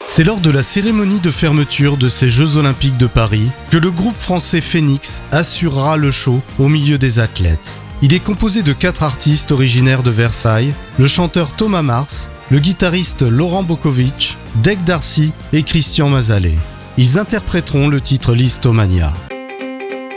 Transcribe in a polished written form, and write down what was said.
C'est lors de la cérémonie de fermeture de ces Jeux Olympiques de Paris que le groupe français Phoenix assurera le show au milieu des athlètes. Il est composé de 4 artistes originaires de Versailles, le chanteur Thomas Mars, le guitariste Laurent Bokovic, Dec Darcy et Christian Mazalet. Ils interpréteront le titre Listomania.